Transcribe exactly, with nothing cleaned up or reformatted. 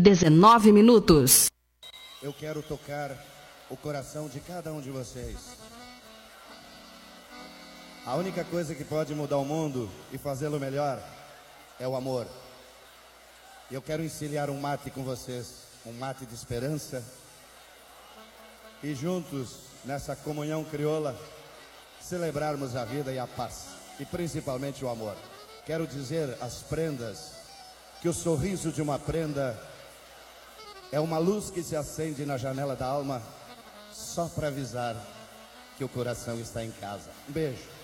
dezenove minutos. Eu quero tocar o coração de cada um de vocês. A única coisa que pode mudar o mundo e fazê-lo melhor é o amor. E eu quero encilhar um mate com vocês, um mate de esperança. E juntos, nessa comunhão crioula, celebrarmos a vida e a paz. E principalmente o amor. Quero dizer às prendas que o sorriso de uma prenda é uma luz que se acende na janela da alma só para avisar que o coração está em casa. Um beijo.